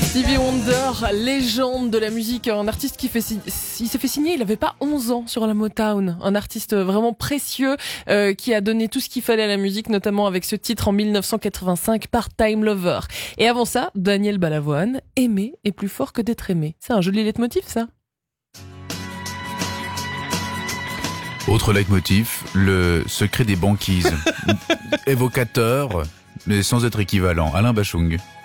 Stevie Wonder, légende de la musique, un artiste qui il s'est fait signer, il avait pas 11 ans sur la Motown, un artiste vraiment précieux qui a donné tout ce qu'il fallait à la musique, notamment avec ce titre en 1985, Part-Time Lover. Et avant ça, Daniel Balavoine, aimer est plus fort que d'être aimé. C'est un joli leitmotiv, ça. Autre leitmotiv, le secret des banquises. Évocateur, mais sans être équivalent. Alain Bachung.